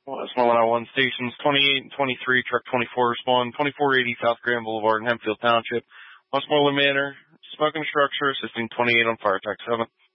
Westmoreland I-1 stations 28 and 23, truck 24 respond, 2480 South Grand Boulevard in Hempfield Township, Westmoreland Manor, smoking structure, assisting 28 on fire attack 7.